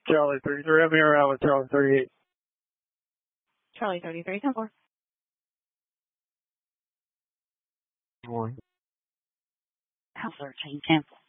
Charlie 33, I'm here out with Charlie 38. Charlie 33, 10-4. One. House 13, cancel.